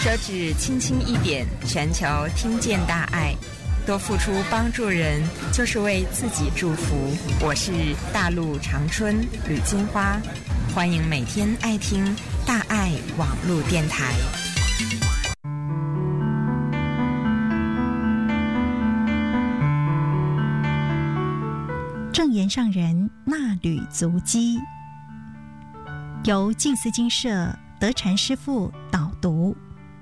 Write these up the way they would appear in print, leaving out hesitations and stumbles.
手指轻轻一点，全球听见大爱。多付出帮助人，就是为自己祝福。我是大陆长春吕金花，欢迎每天爱听大爱网络电台。 正言上人纳履足迹，由静思精舍德禅师父导读。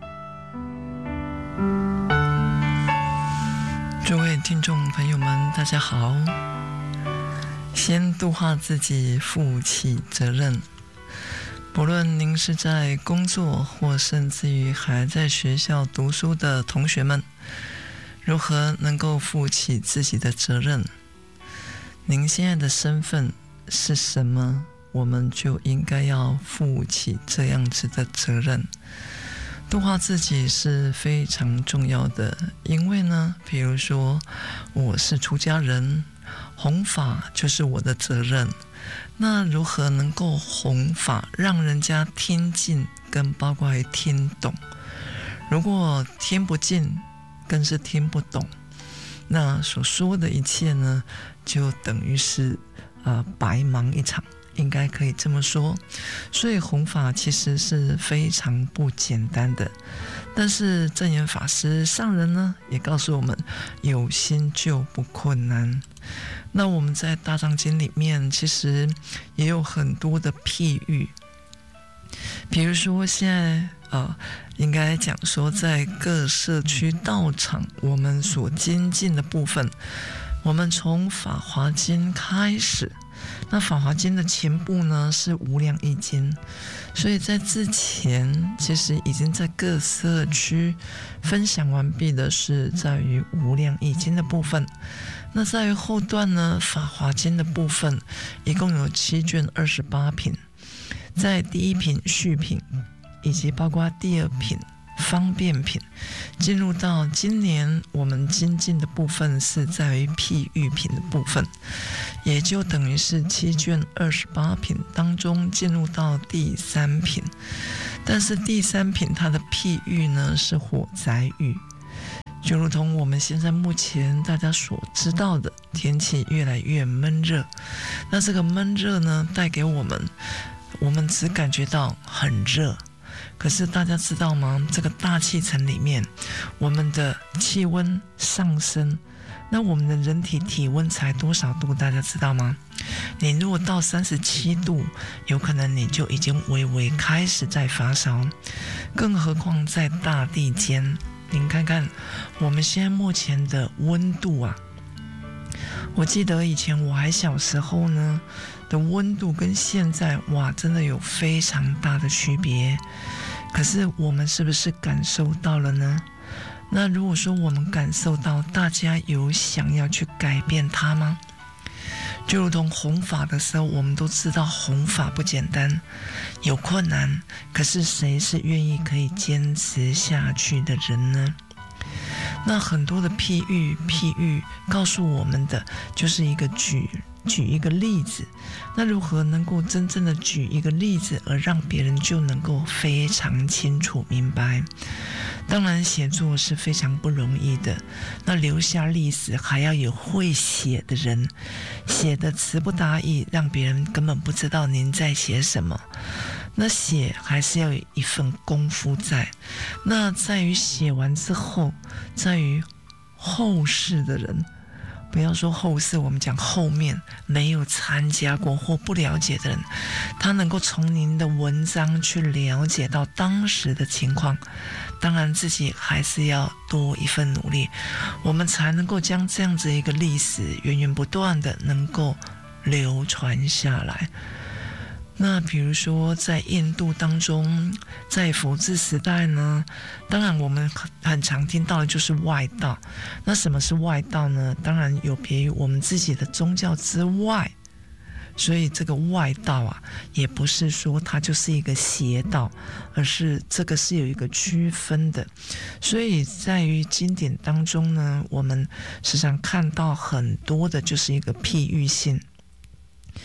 诸位听众朋友们，大家好。先度化自己，负起责任。不论您是在工作，或甚至于还在学校读书的同学们，如何能够负起自己的责任？您现在的身份是什么？我们就应该要负起这样子的责任。度化自己是非常重要的，因为呢，比如说我是出家人，弘法就是我的责任。那如何能够弘法，让人家听进，跟包括听懂？如果听不进，更是听不懂，那所说的一切呢，就等于是白忙一场。应该可以这么说，所以弘法其实是非常不简单的。但是正言法师上人呢，也告诉我们，有心就不困难。那我们在大藏经里面，其实也有很多的譬喻，比如说现在应该讲说，在各社区道场，我们所精进的部分，我们从法华经开始。那法华经的前部呢是无量易经，所以在之前其实已经在各社区分享完毕的是在于无量易经的部分。那在于后段呢，法华经的部分一共有7卷28品，在第一品序品以及包括第二品方便品，进入到今年我们精进的部分是在于譬喻品的部分，也就等于是7卷28品当中进入到第3品。但是第3品它的譬喻呢是火灾喻，就如同我们现在目前大家所知道的，天气越来越闷热，那这个闷热呢带给我们只感觉到很热。可是大家知道吗？这个大气层里面，我们的气温上升，那我们的人体体温才多少度？大家知道吗？你如果到37度，有可能你就已经微微开始在发烧，更何况在大地间，您看看我们现在目前的温度啊，我记得以前我还小时候呢的温度跟现在哇，真的有非常大的区别。可是我们是不是感受到了呢？那如果说我们感受到，大家有想要去改变它吗？就如同弘法的时候，我们都知道弘法不简单，有困难，可是谁是愿意可以坚持下去的人呢？那很多的譬喻告诉我们的就是一个举一个例子。那如何能够真正的举一个例子，而让别人就能够非常清楚明白？当然写作是非常不容易的，那留下历史还要有会写的人，写的词不达意，让别人根本不知道您在写什么。那写还是要有一份功夫在，那在于写完之后，在于后世的人，不要说后世，我们讲后面没有参加过或不了解的人，他能够从您的文章去了解到当时的情况。当然自己还是要多一份努力，我们才能够将这样子一个历史源源不断的能够流传下来。那比如说在印度当中，在佛治时代呢，当然我们很常听到的就是外道。那什么是外道呢？当然有别于我们自己的宗教之外，所以这个外道啊，也不是说它就是一个邪道，而是这个是有一个区分的。所以在于经典当中呢，我们时常看到很多的就是一个譬喻性。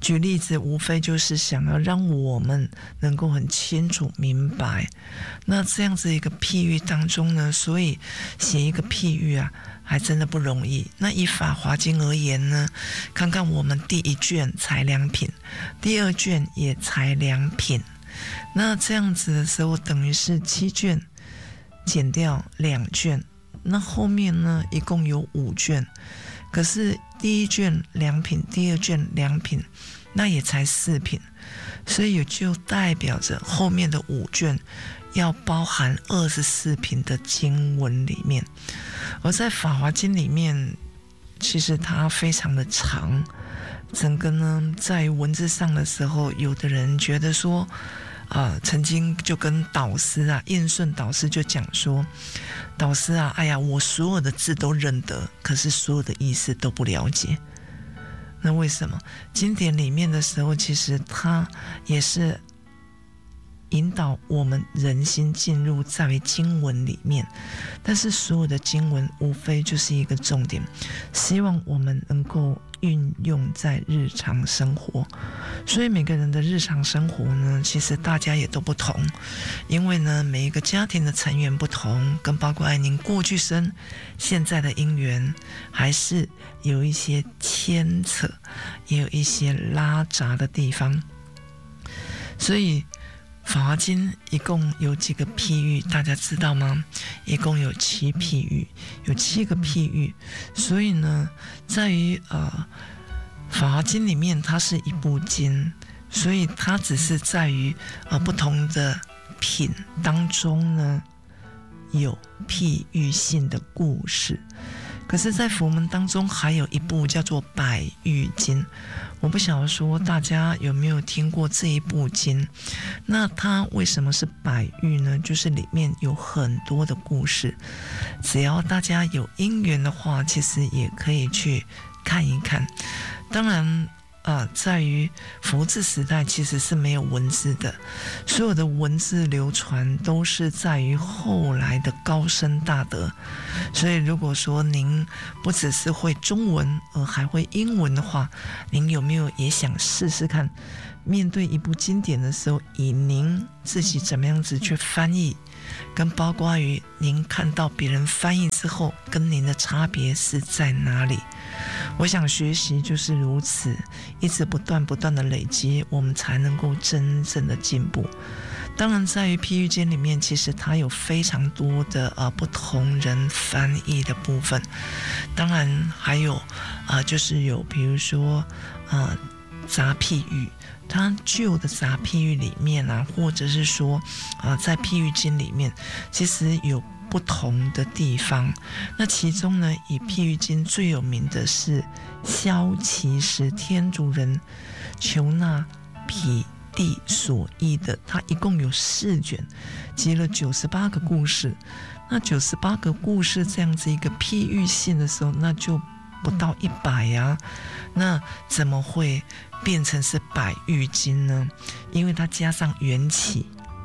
举例子无非就是想要让我们能够很清楚明白，那这样子一个譬喻当中呢，所以写一个譬喻啊还真的不容易。那以法华经而言呢，看看我们第1卷才2品，第2卷也才2品，那这样子的时候等于是7卷减掉2卷，那后面呢一共有5卷，可是第1卷2品，第2卷2品，那也才4品，所以也就代表着后面的5卷要包含24品的经文里面。而在法华经里面，其实它非常的长，整个呢在文字上的时候，有的人觉得说曾经就跟导师印顺导师就讲说，导师哎呀，我所有的字都认得，可是所有的意思都不了解。那为什么？经典里面的时候，其实它也是引导我们人心进入在于经文里面，但是所有的经文无非就是一个重点，希望我们能够运用在日常生活。所以每个人的日常生活呢，其实大家也都不同，因为呢每一个家庭的成员不同，跟包括您过去生现在的因缘还是有一些牵扯，也有一些拉杂的地方。所以法华经一共有几个譬喻，大家知道吗？一共有7譬喻，有7个譬喻。所以呢，在于法华经里面，它是一部经，所以它只是在于不同的品当中呢，有譬喻性的故事。可是在佛门当中还有一部叫做百喻经，我不晓得说大家有没有听过这一部经。那它为什么是百喻呢？就是里面有很多的故事，只要大家有因缘的话，其实也可以去看一看。当然在于佛治时代其实是没有文字的，所有的文字流传都是在于后来的高僧大德。所以如果说您不只是会中文而还会英文的话，您有没有也想试试看，面对一部经典的时候，以您自己怎么样子去翻译，跟包括于您看到别人翻译之后跟您的差别是在哪里。我想学习就是如此，一直不断的累积，我们才能够真正的进步。当然在于譬喻经里面，其实它有非常多的不同人翻译的部分。当然还有就是有比如说杂譬喻，它旧的杂譬喻里面或者是说在譬喻经里面其实有不同的地方。那其中呢，以譬喻经最有名的是萧齐时天竺人求那毗地所译的，它一共有4卷，集了98个故事。那98个故事这样子一个譬喻性的时候，那就不到100啊，那怎么会变成是百喻经呢？因为它加上缘起。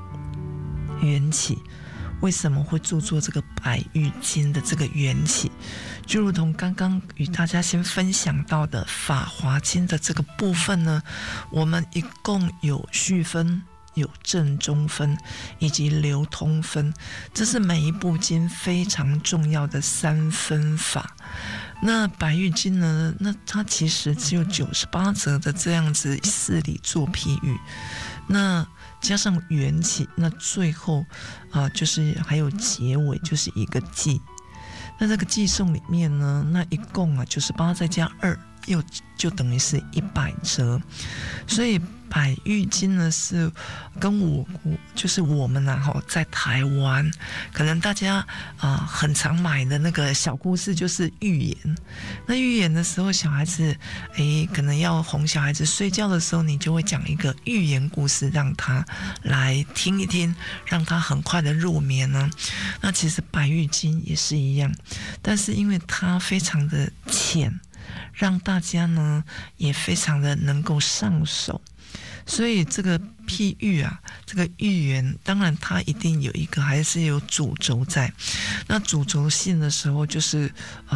为什么会著作这个百喻经的这个缘起，就如同刚刚与大家先分享到的法华经的这个部分呢，我们一共有序分、有正中分以及流通分，这是每一部经非常重要的3分法。那百喻经呢，那它其实只有98则的这样子事理做譬喻，那加上缘起，那最后就是还有结尾，就是一个偈。那这个偈颂里面呢，那一共98再加2，又就等于是100则。所以百喻经呢是跟就是我们在台湾，可能大家很常买的那个小故事就是寓言。那寓言的时候，小孩子可能要哄小孩子睡觉的时候，你就会讲一个寓言故事让他来听一听，让他很快的入眠呢。那其实百喻经也是一样，但是因为它非常的浅，让大家呢也非常的能够上手。所以这个譬喻这个寓言，当然它一定有一个还是有主轴在。那主轴性的时候，就是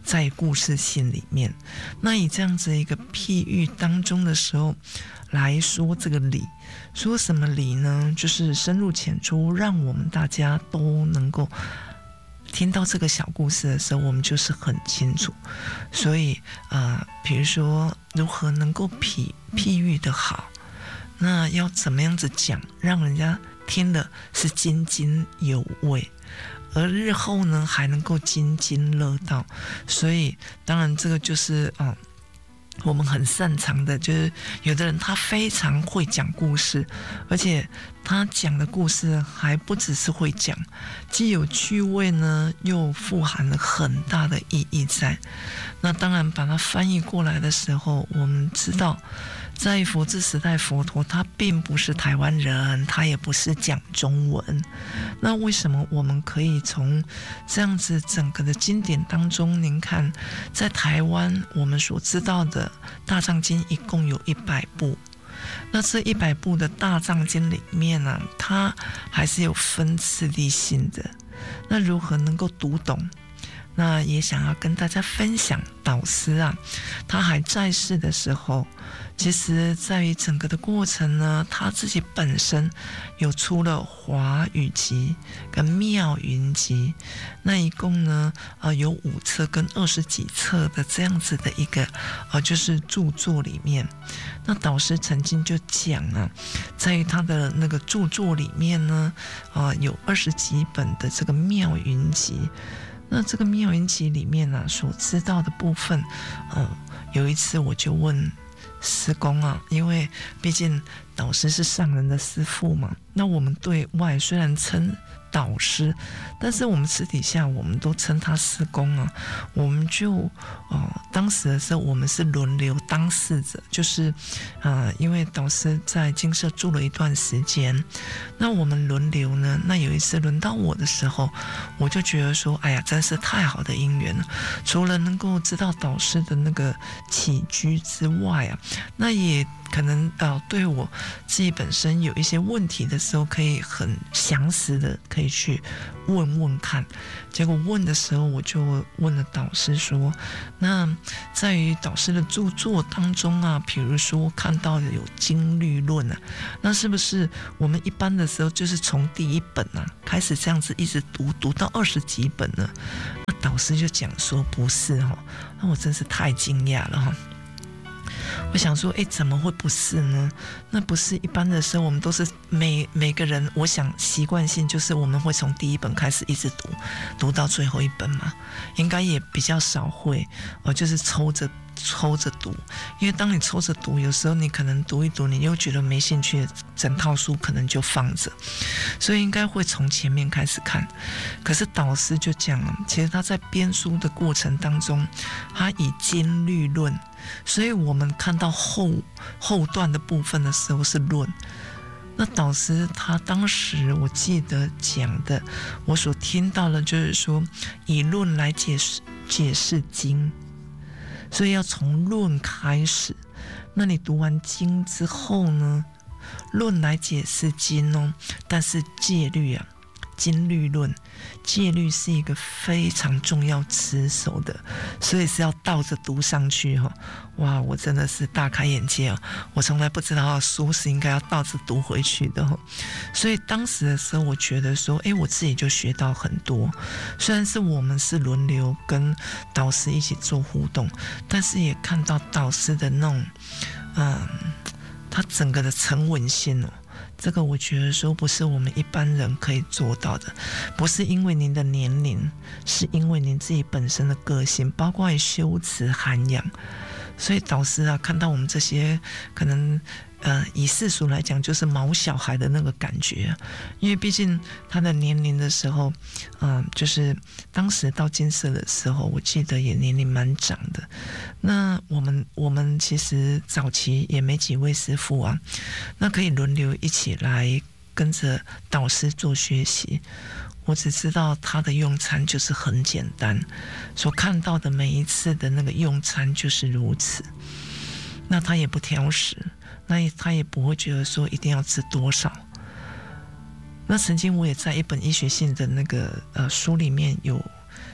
在故事性里面。那以这样子一个譬喻当中的时候来说这个理，说什么理呢？就是深入浅出，让我们大家都能够听到这个小故事的时候，我们就是很清楚。所以比如说如何能够譬喻的好，那要怎么样子讲，让人家听了是津津有味，而日后呢还能够津津乐道。所以当然这个就是我们很擅长的，就是有的人他非常会讲故事，而且他讲的故事还不只是会讲，既有趣味呢，又富含了很大的意义在。那当然把它翻译过来的时候，我们知道在佛治时代，佛陀他并不是台湾人，他也不是讲中文。那为什么我们可以从这样子整个的经典当中，您看在台湾我们所知道的大藏经一共有100部，那这100部的大藏经里面呢，它还是有分次第性的。那如何能够读懂？那也想要跟大家分享，导师他还在世的时候，其实在于整个的过程呢，他自己本身有出了华语集跟妙云集，那一共呢有5册跟20几册的这样子的一个就是著作里面。那导师曾经就讲在于他的那个著作里面呢有20几本的这个妙云集。那这个妙云集里面所知道的部分有一次我就问师公因为毕竟导师是上人的师父嘛，那我们对外虽然称导师，但是我们私底下我们都称他师公我们就当时的时候我们是轮流当事者，就是因为导师在精舍住了一段时间，那我们轮流呢，那有一次轮到我的时候，我就觉得说哎呀真是太好的因缘了，除了能够知道导师的那个起居之外那也可能对我自己本身有一些问题的时候，可以很详实的可以去问问看。结果问的时候，我就问了导师说，那在于导师的著作当中比如说看到有经律论那是不是我们一般的时候就是从第1本开始这样子一直读到20几本呢？那导师就讲说不是那我真是太惊讶了我想说怎么会不是呢？那不是一般的时候我们都是每个人，我想习惯性就是我们会从第1本开始一直读到最后1本嘛，应该也比较少会就是抽着读，因为当你抽着读，有时候你可能读一读你又觉得没兴趣，整套书可能就放着，所以应该会从前面开始看。可是导师就讲了，其实他在编书的过程当中，他以经律论，所以我们看到后段的部分的时候是论。那导师他当时我记得讲的，我所听到的就是说以论来解释经，所以要从论开始。那你读完经之后呢，论来解释经但是戒律经律论，戒律是一个非常重要持守的，所以是要倒着读上去哇，我真的是大开眼界我从来不知道书是应该要倒着读回去的所以当时的时候我觉得说我自己就学到很多，虽然是我们是轮流跟导师一起做互动，但是也看到导师的那种他整个的沉稳性这个我觉得说不是我们一般人可以做到的，不是因为您的年龄，是因为您自己本身的个性，包括修辞涵养。所以导师看到我们这些可能以世俗来讲就是毛小孩的那个感觉，因为毕竟他的年龄的时候就是当时到精舍的时候，我记得也年龄蛮长的。那我们其实早期也没几位师父那可以轮流一起来跟着导师做学习。我只知道他的用餐就是很简单，所看到的每一次的那个用餐就是如此。那他也不挑食，那他也不会觉得说一定要吃多少。那曾经我也在一本医学性的那个书里面有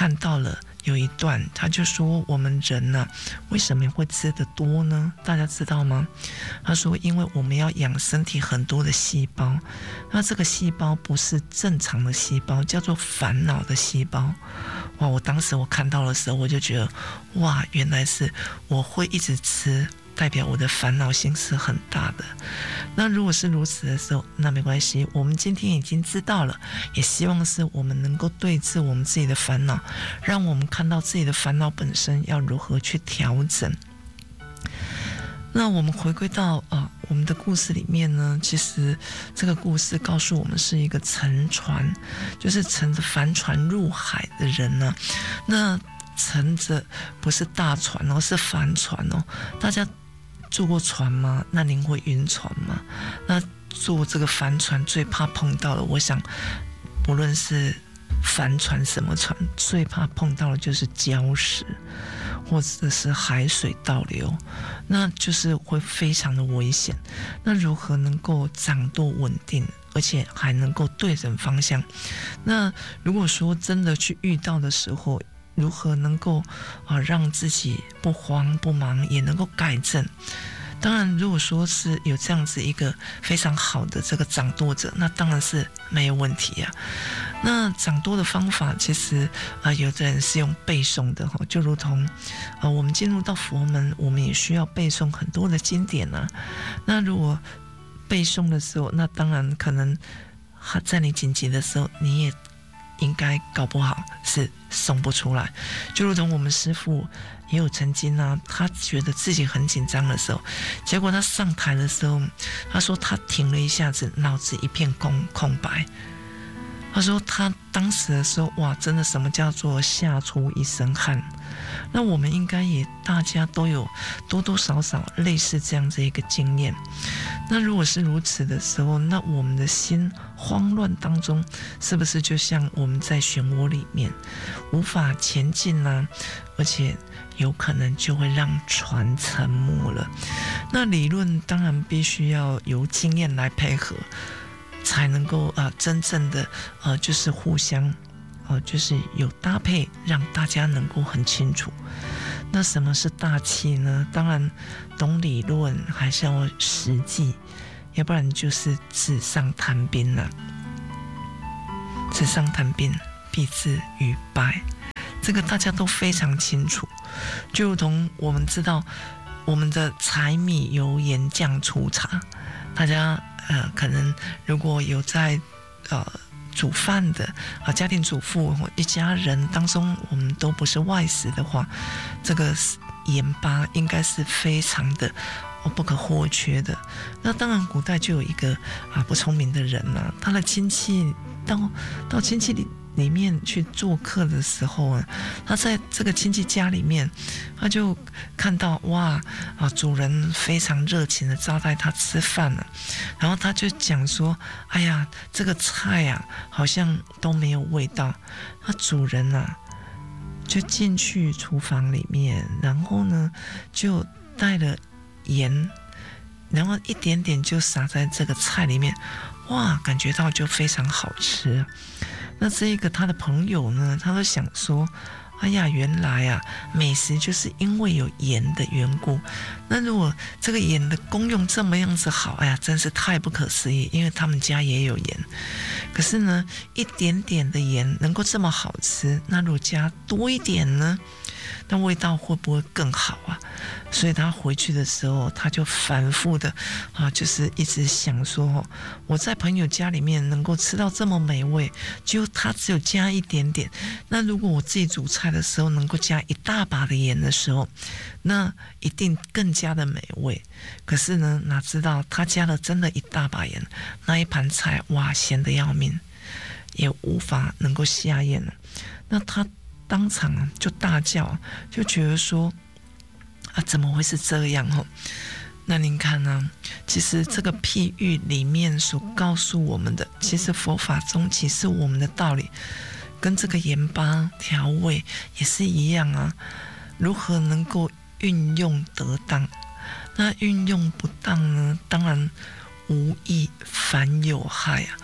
看到了有一段，他就说我们人啊，为什么会吃得多呢？大家知道吗？他说因为我们要养身体很多的细胞，那这个细胞不是正常的细胞，叫做烦恼的细胞。哇，我当时我看到的时候，我就觉得哇，原来是我会一直吃，代表我的烦恼心是很大的。那如果是如此的时候，那没关系，我们今天已经知道了，也希望是我们能够对治我们自己的烦恼，让我们看到自己的烦恼本身要如何去调整。那我们回归到我们的故事里面呢，其实这个故事告诉我们是一个乘船，就是乘着帆船入海的人呢，那乘着不是大船哦，是帆船哦。大家坐过船吗？那您会晕船吗？那坐这个帆船最怕碰到的，我想不论是帆船什么船，最怕碰到的就是礁石或者是海水倒流，那就是会非常的危险。那如何能够掌舵稳定，而且还能够对准方向？那如果说真的去遇到的时候，如何能够让自己不慌不忙，也能够改正？当然如果说是有这样子一个非常好的这个掌舵者，那当然是没有问题啊。那掌舵的方法其实有的人是用背诵的，就如同我们进入到佛门，我们也需要背诵很多的经典啊。那如果背诵的时候，那当然可能在你紧急的时候，你也应该搞不好是送不出来。就如同我们师父也有曾经他觉得自己很紧张的时候，结果他上台的时候，他说他停了一下子，脑子一片空白。他说他当时的时候，哇，真的什么叫做吓出一身汗。那我们应该也大家都有多多少少类似这样子一个经验。那如果是如此的时候，那我们的心慌乱当中，是不是就像我们在漩涡里面无法前进呢？而且有可能就会让船沉没了。那理论当然必须要由经验来配合，才能够真正的就是互相就是有搭配，让大家能够很清楚。那什么是大气呢？当然懂理论还是要实际，要不然就是纸上谈兵了。纸上谈兵必至于败，这个大家都非常清楚。就如同我们知道我们的柴米油盐酱醋茶，大家可能如果有在煮饭的家庭主妇一家人当中，我们都不是外食的话，这个盐巴应该是非常的不可或缺的。那当然古代就有一个不聪明的人他的亲戚到亲戚里面去做客的时候他在这个亲戚家里面，他就看到哇主人非常热情的招待他吃饭了，然后他就讲说，哎呀，这个菜好像都没有味道。那主人就进去厨房里面，然后呢就带了盐，然后一点点就撒在这个菜里面，哇，感觉到就非常好吃。那这一个他的朋友呢，他都想说，哎呀，原来美食就是因为有盐的缘故。那如果这个盐的功用这么样子好，哎呀，真是太不可思议，因为他们家也有盐。可是呢，一点点的盐能够这么好吃，那如果加多一点呢，那味道会不会更好啊？所以他回去的时候，他就反复的就是一直想说，我在朋友家里面能够吃到这么美味，就他只有加一点点。那如果我自己煮菜的时候能够加一大把的盐的时候，那一定更加的美味。可是呢，哪知道他加了真的一大把盐，那一盘菜哇，咸得要命，也无法能够下咽了。那他当场就大叫，就觉得说怎么会是这样那您看其实这个譬喻里面所告诉我们的，其实佛法中其实我们的道理跟这个盐巴调味也是一样如何能够运用得当？那运用不当呢，当然无益反有害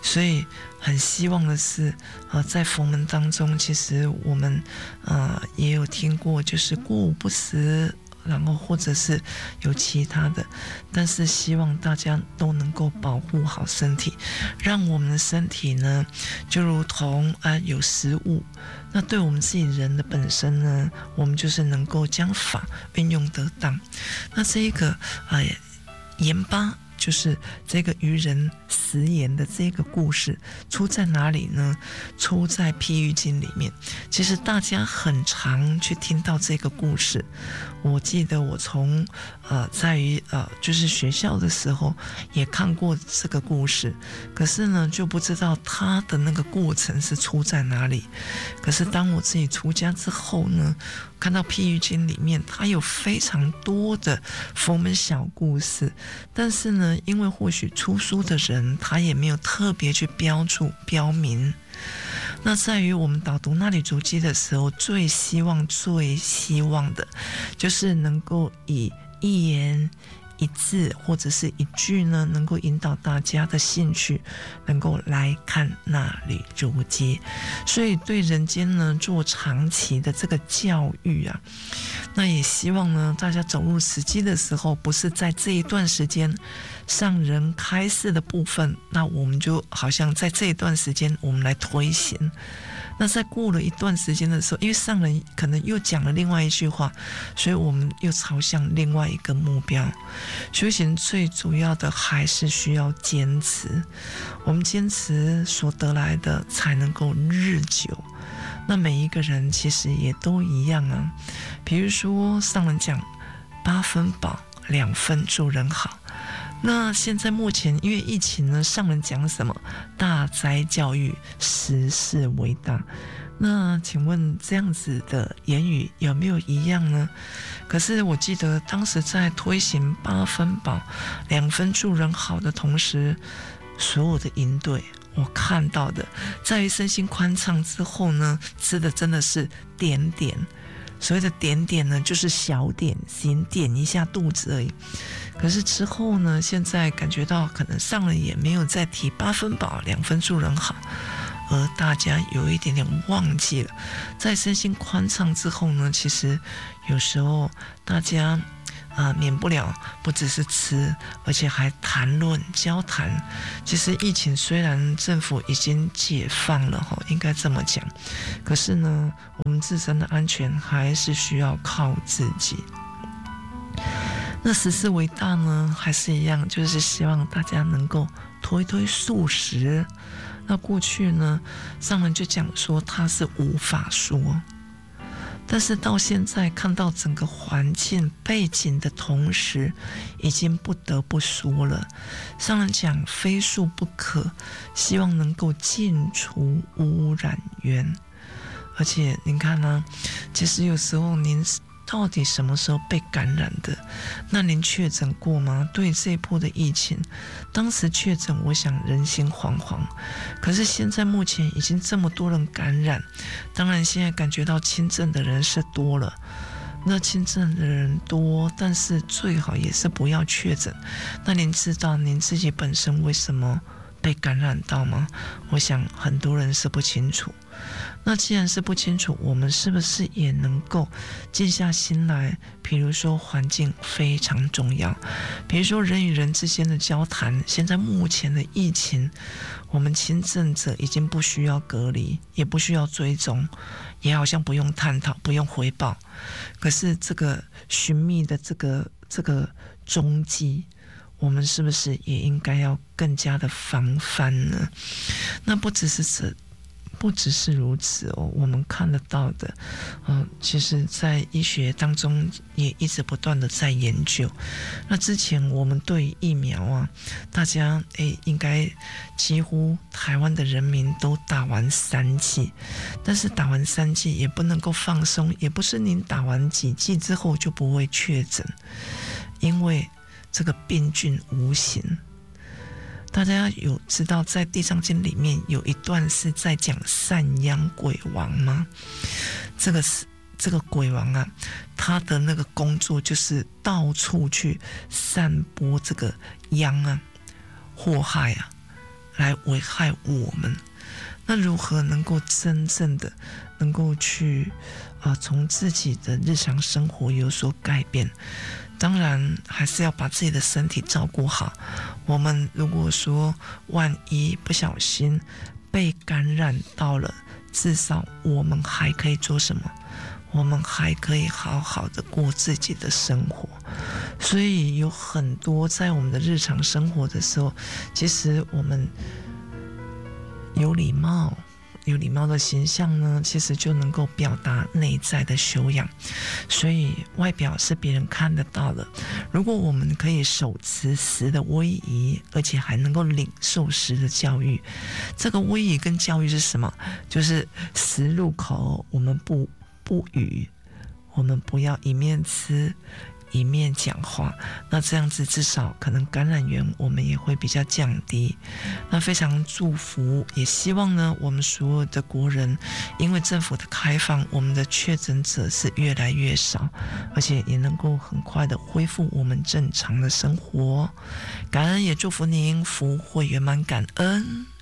所以很希望的是在佛门当中，其实我们也有听过，就是过午不食，然后或者是有其他的，但是希望大家都能够保护好身体，让我们的身体呢就如同有食物，那对我们自己人的本身呢，我们就是能够将法运用得当。那这一个盐巴，就是这个渔人食盐的这个故事出在哪里呢？出在譬喻经里面。其实大家很常去听到这个故事，我记得我从在于就是学校的时候也看过这个故事，可是呢就不知道它的那个过程是出在哪里。可是当我自己出家之后呢，看到譬喻经里面它有非常多的佛门小故事，但是呢因为或许出书的人他也没有特别去标明。那在于我们导读那履足迹的时候，最希望的就是能够以一言一字或者是一句呢，能够引导大家的兴趣，能够来看那履足迹。所以对人间呢做长期的这个教育啊，那也希望呢大家走入实际的时候，不是在这一段时间上人开示的部分，那我们就好像在这一段时间我们来推行。那在过了一段时间的时候，因为上人可能又讲了另外一句话，所以我们又朝向另外一个目标。修行最主要的还是需要坚持，我们坚持所得来的才能够日久。那每一个人其实也都一样啊，比如说上人讲8分饱2分助人好。那现在目前因为疫情呢，上人讲什么？大灾教育，时事为大。那请问这样子的言语有没有一样呢？可是我记得当时在推行8分饱2分助人好的同时，所有的营队我看到的，在于身心宽敞之后呢，吃的真的是点点。所谓的点点呢，就是小点心，点一下肚子而已。可是之后呢，现在感觉到可能上人也没有再提8分饱2分助人好，而大家有一点点忘记了，在身心宽敞之后呢，其实有时候大家免不了不只是吃，而且还谈论交谈。其实疫情虽然政府已经解放了，应该这么讲，可是呢我们自身的安全还是需要靠自己。那时事为大呢，还是一样，就是希望大家能够推素食。那过去呢，上人就讲说它是无法说，但是到现在看到整个环境背景的同时，已经不得不说了。上人讲非素不可，希望能够尽除污染源。而且您看呢，其实有时候您到底什么时候被感染的？那您确诊过吗？对这一波的疫情，当时确诊，我想人心惶惶。可是现在目前已经这么多人感染，当然现在感觉到轻症的人是多了。那轻症的人多，但是最好也是不要确诊。那您知道您自己本身为什么被感染到吗？我想很多人是不清楚。那既然是不清楚，我们是不是也能够静下心来？比如说环境非常重要，比如说人与人之间的交谈。现在目前的疫情，我们轻症者已经不需要隔离，也不需要追踪，也好像不用探讨，不用回报。可是这个寻觅的这个踪迹，我们是不是也应该要更加的防范呢？那不只是如此哦，我们看得到的，其实在医学当中也一直不断的在研究。那之前我们对疫苗啊，大家应该几乎台湾的人民都打完3剂，但是打完3剂也不能够放松，也不是您打完几剂之后就不会确诊，因为这个病菌无形。大家有知道在《地藏经》里面有一段是在讲散殃鬼王吗？这个鬼王啊，他的那个工作就是到处去散播这个殃啊、祸害啊。 来危害我们。那如何能够真正的能够去从自己的日常生活有所改变？当然还是要把自己的身体照顾好。我们如果说万一不小心被感染到了，至少我们还可以做什么？我们还可以好好的过自己的生活。所以有很多在我们的日常生活的时候，其实我们有礼貌的形象呢，其实就能够表达内在的修养。所以外表是别人看得到的，如果我们可以手持实的威仪，而且还能够领受实的教育。这个威仪跟教育是什么？就是实入口，我们不语，我们不要一面吃一面讲话，那这样子至少可能感染源我们也会比较降低。那非常祝福，也希望呢我们所有的国人，因为政府的开放，我们的确诊者是越来越少，而且也能够很快的恢复我们正常的生活。感恩，也祝福您福慧圆满，感恩。